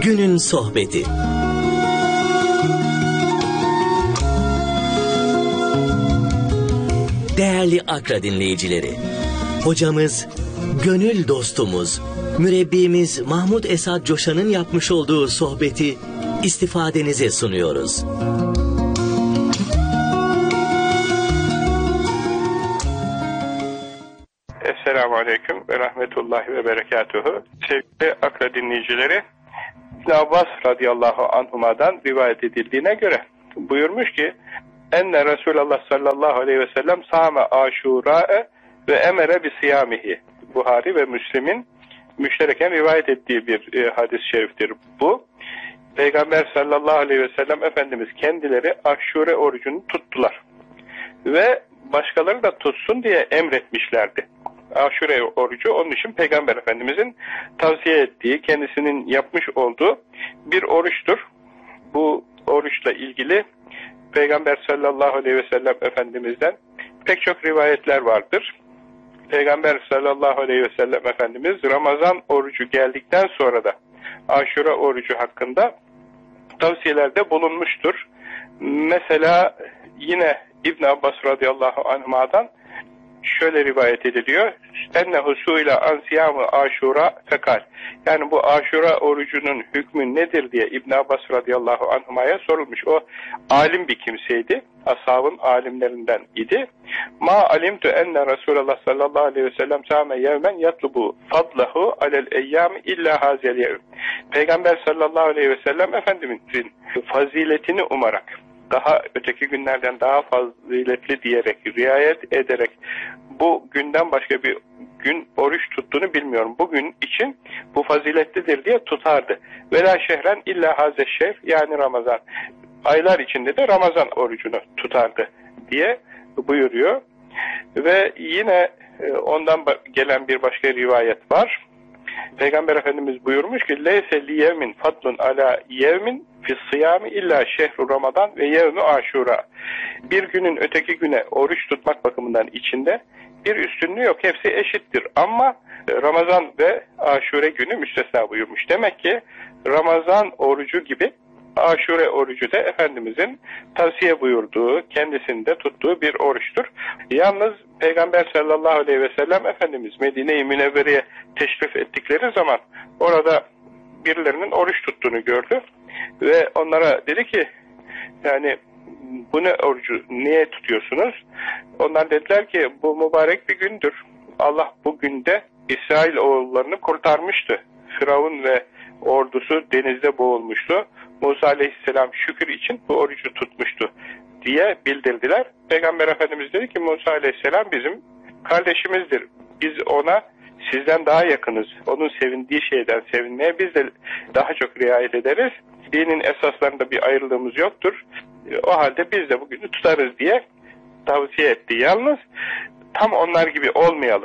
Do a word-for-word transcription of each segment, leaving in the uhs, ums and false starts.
Günün Sohbeti. Değerli Akra dinleyicileri, hocamız, gönül dostumuz, mürebbimiz Mahmud Esad Coşan'ın yapmış olduğu sohbeti istifadenize sunuyoruz. Esselamu Aleyküm ve Rahmetullahi ve Berekatuhu. Sevgili Akra dinleyicileri, İbn Abbas radıyallahu anhuma'dan rivayet edildiğine göre buyurmuş ki, enne Resulullah sallallahu aleyhi ve sellem sâme aşurâ'e ve emere bi siyamihi. Buhari ve Müslim'in müştereken rivayet ettiği bir e, hadis-i şeriftir bu. Peygamber sallallahu aleyhi ve sellem Efendimiz kendileri aşure orucunu tuttular. Ve başkaları da tutsun diye emretmişlerdi. Aşure orucu onun için Peygamber Efendimizin tavsiye ettiği, kendisinin yapmış olduğu bir oruçtur. Bu oruçla ilgili Peygamber sallallahu aleyhi ve sellem Efendimiz'den pek çok rivayetler vardır. Peygamber sallallahu aleyhi ve sellem Efendimiz Ramazan orucu geldikten sonra da Aşure orucu hakkında tavsiyelerde bulunmuştur. Mesela yine İbn Abbas radıyallahu anhuma'dan şöyle rivayet ediliyor. Ennehu su'ila an siyamı aşura fekal. Yani bu aşura orucunun hükmü nedir diye İbn Abbas radıyallahu anhuma'ya sorulmuş. O alim bir kimseydi. Ashabın alimlerinden idi. Ma alimtu enne Resulullah sallallahu aleyhi ve sellem sâme yevmen yatlubu fadlahu alel eyyâmi illa hazel yevm. Peygamber sallallahu aleyhi ve sellem Efendimizin faziletini umarak, daha öteki günlerden daha faziletli diyerek, riayet ederek bu günden başka bir gün oruç tuttuğunu bilmiyorum. Bugün için bu faziletlidir diye tutardı. Vela şehren illa haze şehr, yani Ramazan. Aylar içinde de Ramazan orucunu tutardı diye buyuruyor. Ve yine ondan gelen bir başka rivayet var. Peygamber Efendimiz buyurmuş ki leyse li yevmin fadlun ala yevmin fis siyami illa şehru Ramazan ve yevmu aşura. Bir günün öteki güne oruç tutmak bakımından içinde bir üstünlüğü yok. Hepsi eşittir. Ama Ramazan ve Aşure günü müstesna buyurmuş. Demek ki Ramazan orucu gibi Aşure orucu da Efendimizin tavsiye buyurduğu, kendisinde tuttuğu bir oruçtur. Yalnız Peygamber sallallahu aleyhi ve sellem Efendimiz Medine-i Münevvere'ye teşrif ettikleri zaman orada birilerinin oruç tuttuğunu gördü. Ve onlara dedi ki, yani bu ne orucu, niye tutuyorsunuz? Onlar dediler ki, bu mübarek bir gündür. Allah bu günde İsrail oğullarını kurtarmıştı. Firavun ve ordusu denizde boğulmuştu. Musa aleyhisselam şükür için bu orucu tutmuştu diye bildirdiler. Peygamber Efendimiz dedi ki, Musa aleyhisselam bizim kardeşimizdir. Biz ona sizden daha yakınız. Onun sevindiği şeyden sevinmeye biz de daha çok riayet ederiz. Dinin esaslarında bir ayrılığımız yoktur. O halde biz de bugünü tutarız diye tavsiye etti. Yalnız tam onlar gibi olmayalım.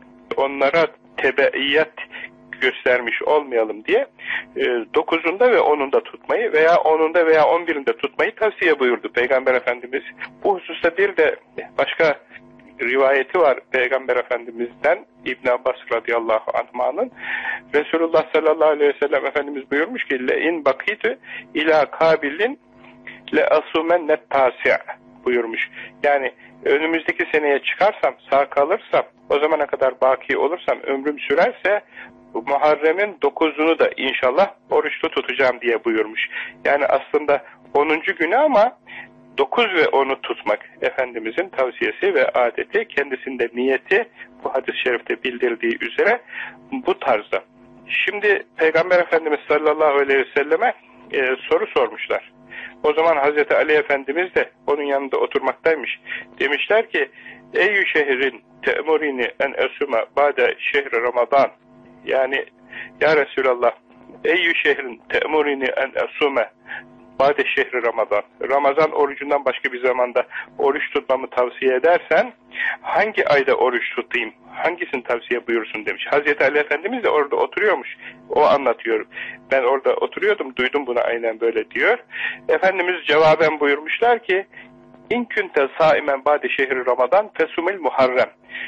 Onlara tebeiyet göstermiş olmayalım diye dokuzunda ve onunda tutmayı veya onunda veya on birinde tutmayı tavsiye buyurdu Peygamber Efendimiz. Bu hususta bir de başka rivayeti var Peygamber Efendimiz'den, İbn Abbas radıyallahu anh'ın. Resulullah sallallahu aleyhi ve sellem Efendimiz buyurmuş ki le in bakitu ila kabilin le asumen net tasi' buyurmuş. Yani önümüzdeki seneye çıkarsam, sağ kalırsam, o zamana kadar baki olursam, ömrüm sürerse Muharrem'in dokuzunu da inşallah oruçlu tutacağım diye buyurmuş. Yani aslında onuncu günü ama dokuz ve onu tutmak Efendimizin tavsiyesi ve adeti, kendisinde niyeti bu hadis-i şerifte bildirdiği üzere bu tarzda. Şimdi Peygamber Efendimiz sallallahu aleyhi ve selleme e, soru sormuşlar. O zaman Hazreti Ali Efendimiz de onun yanında oturmaktaymış. Demişler ki, eyyü şehrin te'murini en esuma ba'de şehri Ramazan. Yani ya Resulallah, eyyü şehrin te'murini en esume ba'de şehri Ramazan. Ramazan orucundan başka bir zamanda oruç tutmamı tavsiye edersen hangi ayda oruç tutayım? Hangisini tavsiye buyursun demiş. Hazreti Ali Efendimiz de orada oturuyormuş. O anlatıyor. Ben orada oturuyordum, duydum bunu aynen böyle diyor. Efendimiz cevaben buyurmuşlar ki, İn kunte saimen ba'de şehri Ramazan fesumil Muharrem.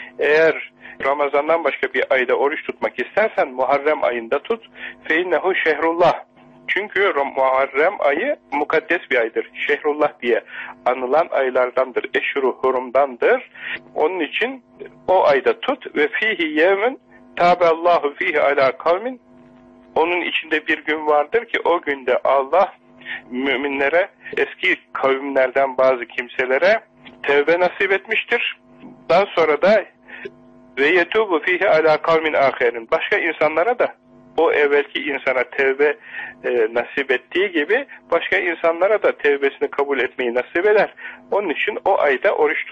Eğer Ramazan'dan başka bir ayda oruç tutmak istersen Muharrem ayında tut. Fe innehu şehrullah. Çünkü Muharrem ayı mukaddes bir aydır. Şehrullah diye anılan aylardandır. Eşhuru hurumdandır. Onun için o ayda tut ve fihi yevmin tabeallahu fihi ala kavmin. Onun içinde bir gün vardır ki o günde Allah müminlere, eski kavimlerden bazı kimselere tevbe nasip etmiştir. Daha sonra da ve yetubu fihi ala kavmin ahirin. Başka insanlara da o evvelki insana tevbe e, nasip ettiği gibi başka insanlara da tevbesini kabul etmeyi nasip eder. Onun için o ayda oruç